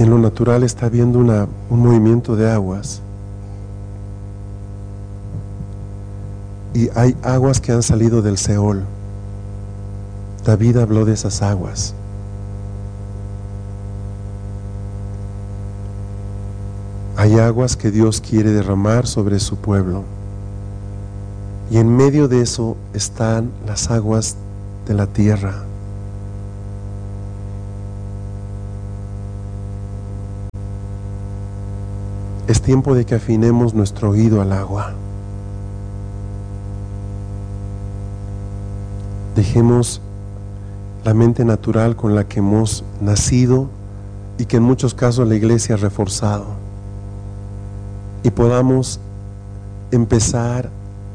en lo natural está habiendo un movimiento de aguas. Y hay aguas que han salido del Seol. David habló de esas aguas. Hay aguas que Dios quiere derramar sobre su pueblo. Y en medio de eso están las aguas de la tierra. Es tiempo de que afinemos nuestro oído al agua. Dejemos la mente natural con la que hemos nacido y que en muchos casos la iglesia ha reforzado, y podamos empezar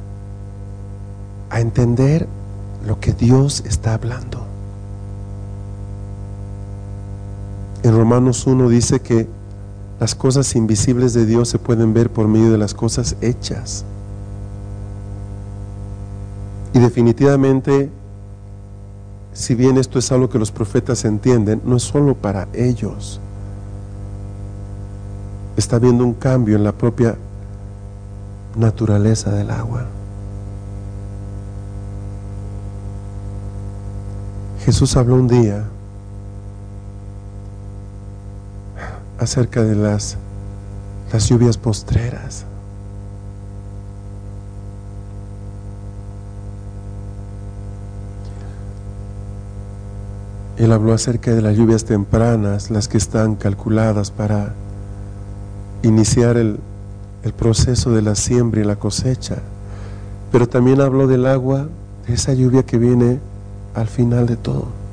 a entender lo que Dios está hablando. En Romanos 1 dice que las cosas invisibles de Dios se pueden ver por medio de las cosas hechas. Y definitivamente, si bien esto es algo que los profetas entienden, no es solo para ellos. Está habiendo un cambio en la propia naturaleza del agua. Jesús habló un día acerca de las lluvias postreras. Él habló acerca de las lluvias tempranas, las que están calculadas para iniciar el proceso de la siembra y la cosecha. Pero también habló del agua, de esa lluvia que viene al final de todo.